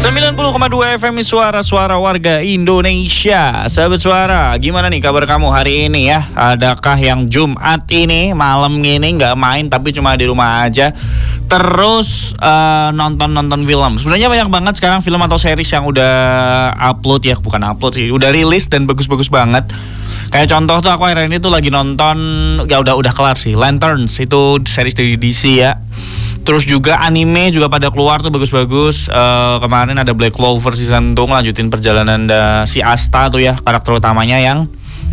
90,2 FM Suara-suara warga Indonesia. Sahabat suara, gimana nih kabar kamu hari ini ya? Adakah yang Jumat ini malam ini nggak main tapi cuma di rumah aja terus nonton film? Sebenarnya banyak banget sekarang film atau series yang udah upload ya, bukan upload sih, udah rilis dan bagus-bagus banget. Kayak contoh tuh aku akhir ini tuh lagi nonton, ya udah kelar sih, Lanterns, itu series dari DC ya. Terus juga anime juga pada keluar tuh bagus-bagus. Kemarin ada Black Clover season 2 lanjutin perjalanan si Asta tuh ya, karakter utamanya yang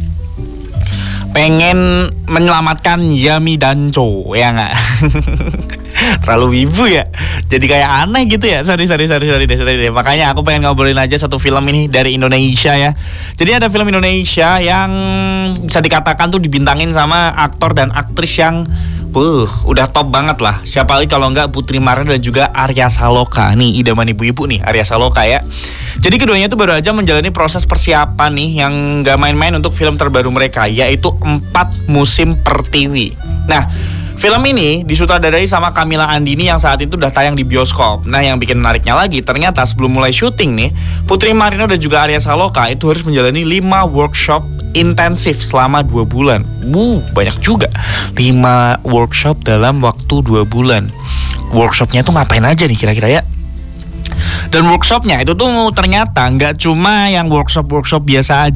pengen menyelamatkan Yami Dancho, ya nggak? Terlalu wibu ya, jadi kayak aneh gitu ya. Sorry deh. Makanya aku pengen ngobrolin aja satu film ini dari Indonesia ya. Jadi ada film Indonesia yang bisa dikatakan tuh dibintangin sama aktor dan aktris yang udah top banget lah. Siapa lagi kalau nggak Putri Mariana dan juga Arya Saloka. Nih idaman ibu-ibu nih, Arya Saloka ya. Jadi keduanya itu baru aja menjalani proses persiapan nih yang nggak main-main untuk film terbaru mereka, yaitu 4 Musim Pertiwi. Nah, film ini disutradarai sama Kamila Andini yang saat itu udah tayang di bioskop. Nah, yang bikin menariknya lagi, ternyata sebelum mulai syuting nih, Putri Mariana dan juga Arya Saloka itu harus menjalani 5 workshop intensif selama 2 bulan. Banyak juga. 5 workshop dalam waktu 2 bulan. Workshopnya tuh ngapain aja nih kira-kira ya? Dan workshopnya itu tuh ternyata nggak cuma yang workshop biasa aja.